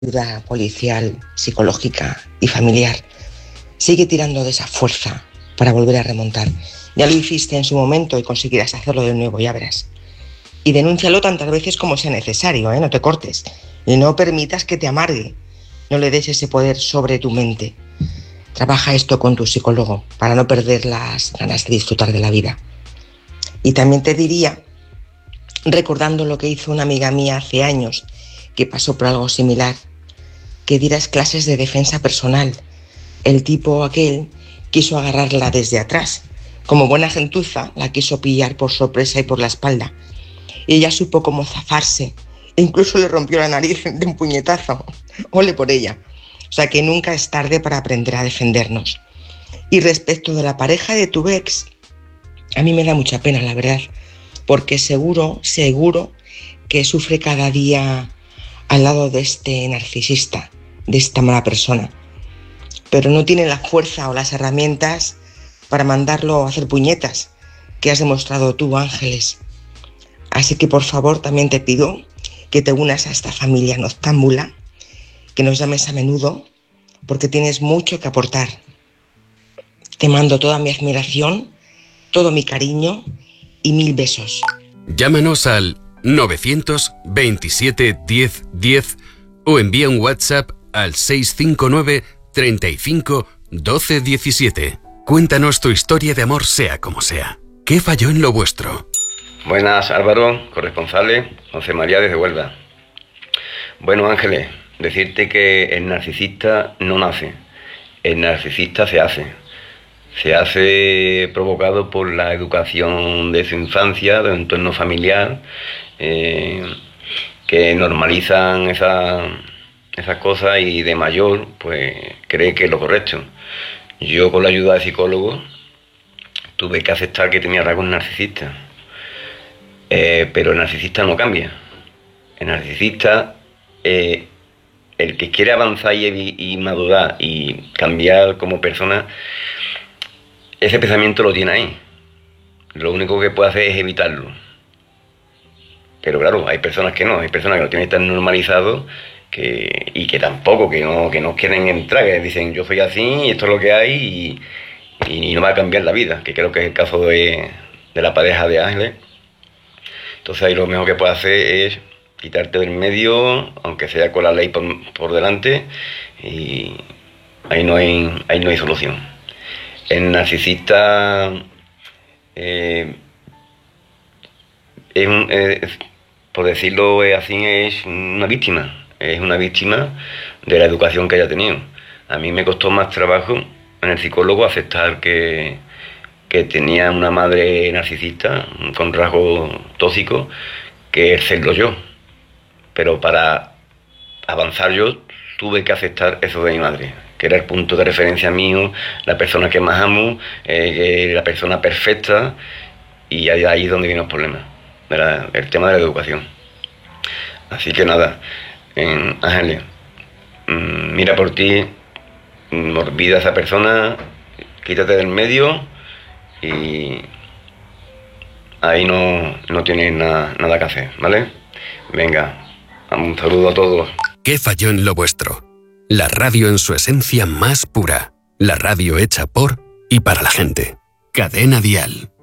ayuda policial, psicológica y familiar. Sigue tirando de esa fuerza para volver a remontar. Ya lo hiciste en su momento y conseguirás hacerlo de nuevo, ya verás. Y denúncialo tantas veces como sea necesario, no te cortes. Y no permitas que te amargue. No le des ese poder sobre tu mente. Trabaja esto con tu psicólogo para no perder las ganas de disfrutar de la vida. Y también te diría, recordando lo que hizo una amiga mía hace años, que pasó por algo similar, que dieras clases de defensa personal. El tipo aquel quiso agarrarla desde atrás. Como buena gentuza, la quiso pillar por sorpresa y por la espalda. Y ella supo cómo zafarse. E incluso le rompió la nariz de un puñetazo. Ole por ella. O sea que nunca es tarde para aprender a defendernos. Y respecto de la pareja de tu ex, a mí me da mucha pena, la verdad. Porque seguro que sufre cada día al lado de este narcisista, de esta mala persona. Pero no tiene la fuerza o las herramientas para mandarlo a hacer puñetas, que has demostrado tú, Ángeles. Así que por favor también te pido que te unas a esta familia noctámbula, que nos llames a menudo, porque tienes mucho que aportar. Te mando toda mi admiración, todo mi cariño y 1000 besos. Llámanos al 927 10 10 o envía un WhatsApp al 659 35 12 17. Cuéntanos tu historia de amor, sea como sea. ¿Qué falló en lo vuestro? Buenas, Álvaro, corresponsales, José María desde Huelva. Bueno, Ángeles, decirte que el narcisista no nace, el narcisista se hace. Se hace provocado por la educación de su infancia, de un entorno familiar, que normalizan esas cosas y de mayor pues cree que es lo correcto. Yo, con la ayuda de psicólogos, tuve que aceptar que tenía rasgos narcisistas. Pero el narcisista no cambia. El narcisista, el que quiere avanzar y madurar y cambiar como persona, ese pensamiento lo tiene ahí. Lo único que puede hacer es evitarlo. Pero claro, hay personas que no, hay personas que lo tienen tan normalizado y que tampoco, que no quieren entrar, que dicen yo soy así y esto es lo que hay y no va a cambiar la vida, que creo que es el caso de la pareja de Ángeles. Entonces ahí lo mejor que puedes hacer es quitarte del medio, aunque sea con la ley por delante, y ahí no hay solución. El narcisista por decirlo así, es una víctima de la educación que haya tenido. A mí me costó más trabajo en el psicólogo aceptar que tenía una madre narcisista con rasgos tóxicos, que el serlo yo. Pero para avanzar yo tuve que aceptar eso de mi madre, que era el punto de referencia mío, la persona que más amo, la persona perfecta, y ahí es donde vienen los problemas, el tema de la educación. Así que nada, Ángeles, mira por ti, olvida a esa persona, quítate del medio y ahí no tienes nada que hacer, ¿vale? Venga, un saludo a todos. ¿Qué falló en lo vuestro? La radio en su esencia más pura. La radio hecha por y para la gente. Cadena Dial.